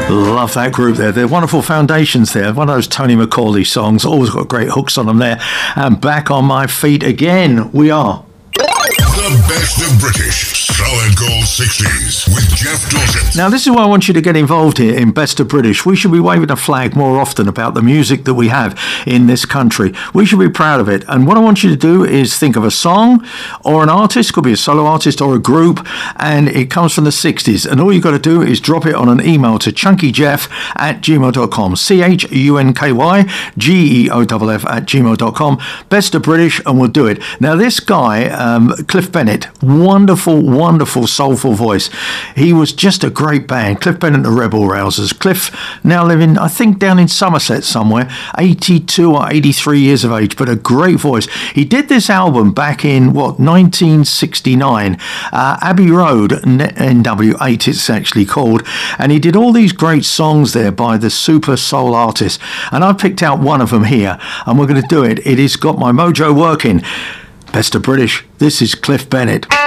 Love that group there. They're wonderful foundations there. One of those Tony McCauley songs. Always got great hooks on them there. And back on my feet again, we are. The best of British solid gold 60s with Jeff Dawson. Now, this is why I want you to get involved here in Best of British. We should be waving a flag more often about the music that we have in this country. We should be proud of it. And what I want you to do is think of a song or an artist, could be a solo artist or a group, and it comes from the 60s. And all you've got to do is drop it on an email to chunkyjeff@gmail.com. CHUNKYGEOFF@gmail.com. Best of British, and we'll do it. Now, this guy, Cliff Bennett, wonderful, soulful voice. He was just a great band. Cliff Bennett and the Rebel Rousers. Cliff now living, I think, down in Somerset somewhere, 82 or 83 years of age, but a great voice. He did this album back in, 1969. Abbey Road, NW8 it's actually called, and he did all these great songs there by the super soul artists, and I picked out one of them here, and we're going to do it. It has got my mojo working. Best of British, this is Cliff Bennett.